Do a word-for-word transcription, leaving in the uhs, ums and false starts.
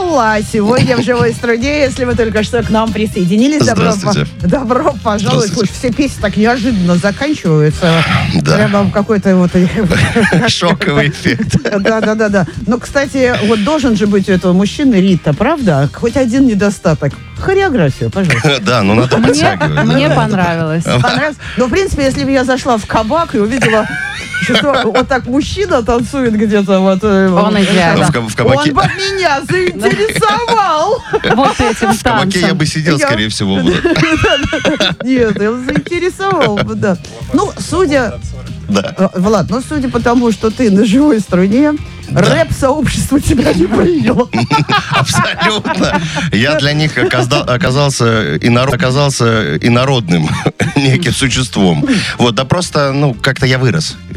Алла сегодня в живой струне, если вы только что к нам присоединились. Добро, по- добро пожаловать. Слушай, все песни так неожиданно заканчиваются. Да. Прямо в какой-то вот... Шоковый эффект. Да, да, да, да. Но, кстати, вот должен же быть у этого мужчины Рита, правда? Хоть один недостаток. Хореографию, пожалуйста. Да, ну надо Мне, подтягивать. мне да. понравилось. Понравилось? Ну, в принципе, если бы я зашла в кабак и увидела, что вот так мужчина танцует где-то вот... Он идеально. В, каб- в кабаке, Он бы меня заинтересовал. Вот этим в кабаке я танцем. бы сидел, Я- скорее всего. Влад. Нет, я заинтересовал бы, да. Ну, судя... Да. э, Влад, ну, судя по тому, что ты на живой струне, рэп-сообщество тебя не приняло. Абсолютно. Я для них оказал- оказался, инород- оказался инородным неким существом. Вот, да просто, ну, как-то я вырос.